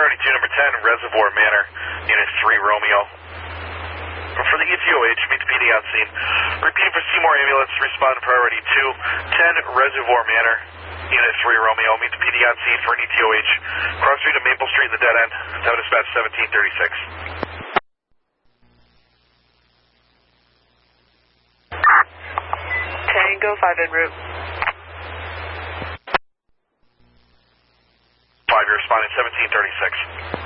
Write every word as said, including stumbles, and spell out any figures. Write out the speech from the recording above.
Priority two, number ten, Reservoir Manor, Unit three, Romeo. For the E T O H, meet the P D on scene. Repeat for Seymour Ambulance, respond to Priority two, ten, Reservoir Manor, Unit three, Romeo. Meet the P D on scene for an E T O H. Cross street to Maple Street in the dead end. Tower dispatch seventeen thirty-six. Tango five en route. five, you're responding seventeen thirty-six.